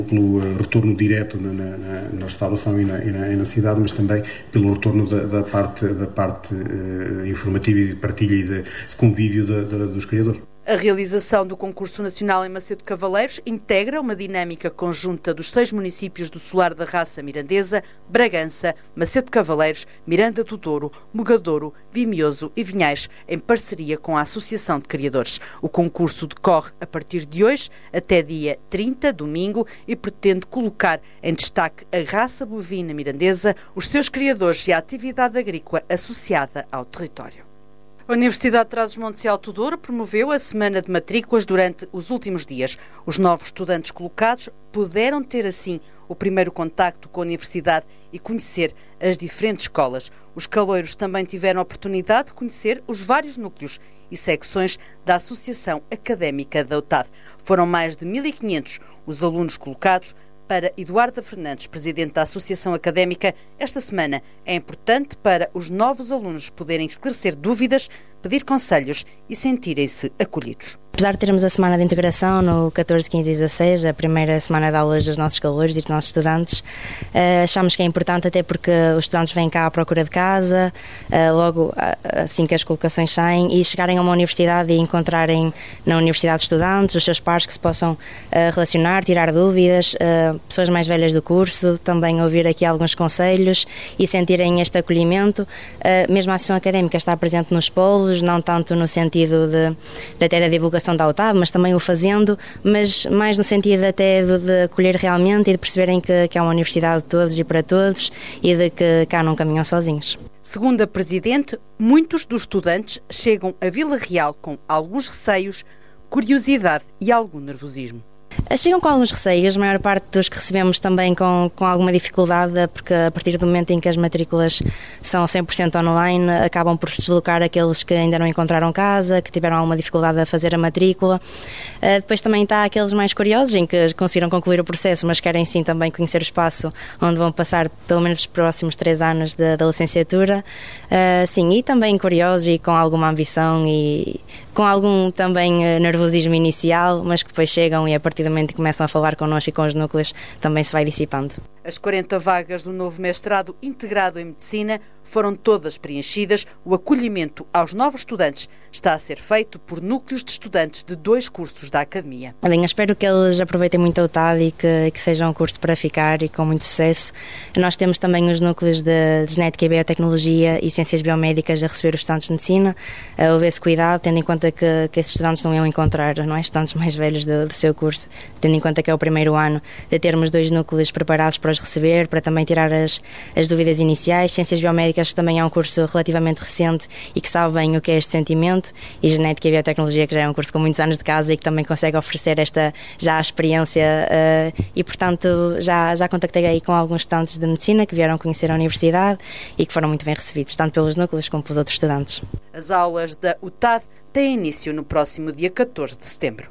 pelo retorno direto na restauração e na cidade, mas também pelo retorno da parte informativa e de partilha e de convívio dos criadores. A realização do concurso nacional em Macedo de Cavaleiros integra uma dinâmica conjunta dos 6 municípios do solar da raça mirandesa: Bragança, Macedo de Cavaleiros, Miranda do Douro, Mogadouro, Vimioso e Vinhais, em parceria com a Associação de Criadores. O concurso decorre a partir de hoje até dia 30, domingo, e pretende colocar em destaque a raça bovina mirandesa, os seus criadores e a atividade agrícola associada ao território. A Universidade de Trás-os-Montes e Alto Douro promoveu a semana de matrículas durante os últimos dias. Os novos estudantes colocados puderam ter, assim, o primeiro contacto com a universidade e conhecer as diferentes escolas. Os caloiros também tiveram a oportunidade de conhecer os vários núcleos e secções da Associação Académica da UTAD. Foram mais de 1.500 os alunos colocados. Para Eduarda Fernandes, presidente da Associação Académica, esta semana é importante para os novos alunos poderem esclarecer dúvidas, pedir conselhos e sentirem-se acolhidos. Apesar de termos a semana de integração no 14, 15 e 16, a primeira semana de aulas dos nossos calouros e dos nossos estudantes, achamos que é importante, até porque os estudantes vêm cá à procura de casa, logo assim que as colocações saem, e chegarem a uma universidade e encontrarem na universidade estudantes, os seus pares que se possam relacionar, tirar dúvidas, pessoas mais velhas do curso, também ouvir aqui alguns conselhos e sentirem este acolhimento. Mesmo a Associação Académica está presente nos polos, não tanto no sentido até da divulgação da UTAD, mas também o fazendo, mas mais no sentido até de acolher realmente e de perceberem que é uma universidade de todos e para todos e de que cá não caminham sozinhos. Segundo a Presidente, muitos dos estudantes chegam a Vila Real com alguns receios, curiosidade e algum nervosismo. Chegam com alguns receios, a maior parte dos que recebemos também com alguma dificuldade, porque a partir do momento em que as matrículas são 100% online, acabam por se deslocar aqueles que ainda não encontraram casa, que tiveram alguma dificuldade a fazer a matrícula. Depois também está aqueles mais curiosos, em que conseguiram concluir o processo, mas querem sim também conhecer o espaço onde vão passar pelo menos os próximos 3 anos da licenciatura. Sim, e também curiosos e com alguma ambição e com algum também nervosismo inicial, mas que depois chegam e a partir do momento que começam a falar connosco e com os núcleos também se vai dissipando. As 40 vagas do novo mestrado integrado em Medicina foram todas preenchidas. O acolhimento aos novos estudantes está a ser feito por núcleos de estudantes de 2 cursos da Academia. Bem, espero que eles aproveitem muito a UTAD e que seja um curso para ficar e com muito sucesso. Nós temos também os núcleos de Genética e Biotecnologia e Ciências Biomédicas a receber os estudantes de Medicina. Houve esse cuidado, tendo em conta que esses estudantes não iam encontrar, não é, estudantes mais velhos do seu curso, tendo em conta que é o primeiro ano, de termos 2 núcleos preparados para os receber, para também tirar as dúvidas iniciais. Ciências Biomédicas também é um curso relativamente recente e que sabe bem o que é este sentimento, e Genética e Biotecnologia, que já é um curso com muitos anos de casa e que também consegue oferecer esta já experiência e, portanto, já contactei aí com alguns estudantes de Medicina que vieram conhecer a universidade e que foram muito bem recebidos, tanto pelos núcleos como pelos outros estudantes. As aulas da UTAD têm início no próximo dia 14 de setembro.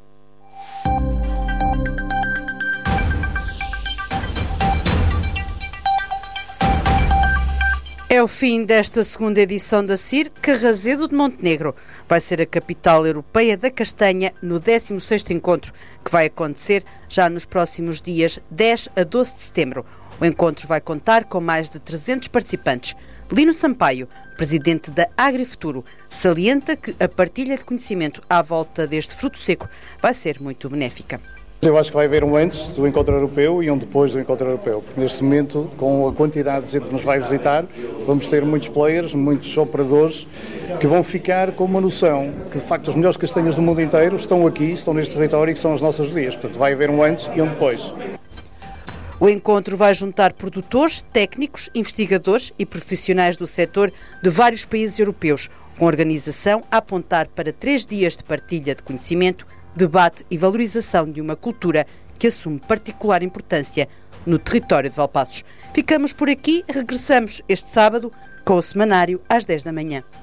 É o fim desta segunda edição da CIR. Carrazedo de Montenegro vai ser a capital europeia da castanha no 16º encontro, que vai acontecer já nos próximos dias 10 a 12 de setembro. O encontro vai contar com mais de 300 participantes. Lino Sampaio, presidente da Agrifuturo, salienta que a partilha de conhecimento à volta deste fruto seco vai ser muito benéfica. Eu acho que vai haver um antes do encontro europeu e um depois do encontro europeu, porque neste momento, com a quantidade de gente que nos vai visitar, vamos ter muitos players, muitos operadores que vão ficar com uma noção que, de facto, as melhores castanhas do mundo inteiro estão aqui, estão neste território e que são as nossas vias. Portanto, vai haver um antes e um depois. O encontro vai juntar produtores, técnicos, investigadores e profissionais do setor de vários países europeus, com a organização a apontar para 3 dias de partilha de conhecimento, debate e valorização de uma cultura que assume particular importância no território de Valpaços. Ficamos por aqui, regressamos este sábado com o semanário às 10 da manhã.